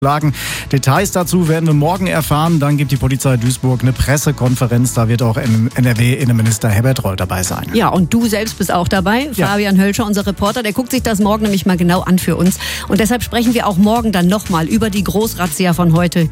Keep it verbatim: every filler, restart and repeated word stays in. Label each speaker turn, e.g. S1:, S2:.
S1: Lagen. Details dazu werden wir morgen erfahren. Dann gibt die Polizei Duisburg eine Pressekonferenz. Da wird auch N R W-Innenminister Herbert Reul dabei sein.
S2: Ja, und du selbst bist auch dabei.
S1: Ja.
S2: Fabian Hölscher, unser Reporter, der guckt sich das morgen nämlich mal genau an für uns. Und deshalb sprechen wir auch morgen dann nochmal über die Großrazzia von heute.